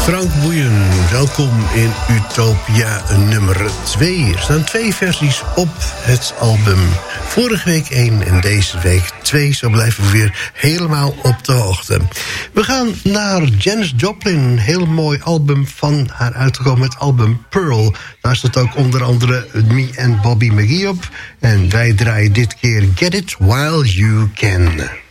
Frank Boeien, welkom in Utopia nummer 2. Er staan 2 versies op het album. Vorige week 1 en deze week 2. Zo blijven we weer helemaal op de hoogte. We gaan naar Janis Joplin. Een heel mooi album van haar uitgekomen, het album Pearl. Daar staat ook onder andere Me en Bobby McGee op. En wij draaien dit keer Get It While You Can.